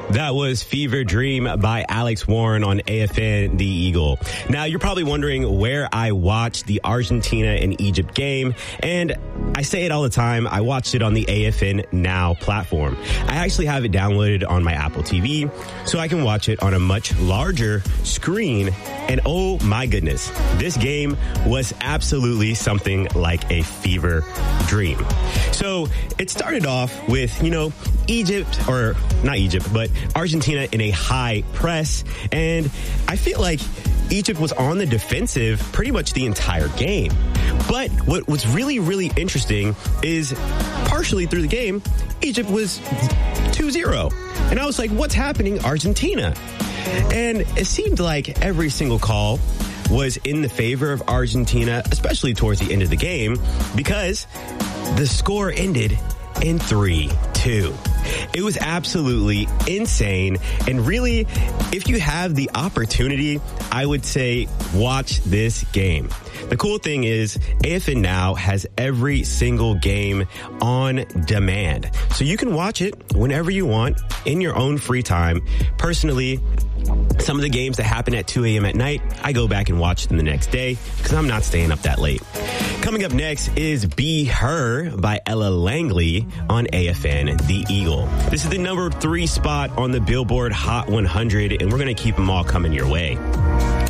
That was Fever Dream by Alex Warren on AFN The Eagle. Now, you're probably wondering where I watched the Argentina and Egypt game, and I say it all the time, I watched it on the AFN Now platform. I actually have it downloaded on my Apple TV, so I can watch it on a much larger screen, and oh my goodness, this game was absolutely something like a fever dream. So, it started off with, Egypt, or not Egypt, but Argentina in a high press, and I feel like Egypt was on the defensive pretty much the entire game. But what was really, really interesting is partially through the game, Egypt was 2-0. And I was like, what's happening, Argentina? And it seemed like every single call was in the favor of Argentina, especially towards the end of the game, because the score ended in 3-2. It was absolutely insane. And really, if you have the opportunity, I would say watch this game. The cool thing is AFN Now has every single game on demand. So you can watch it whenever you want in your own free time. Personally, some of the games that happen at 2 a.m. at night, I go back and watch them the next day because I'm not staying up that late. Coming up next is Be Her by Ella Langley on AFN The Eagle. This is the number 3 spot on the Billboard Hot 100, and we're going to keep them all coming your way.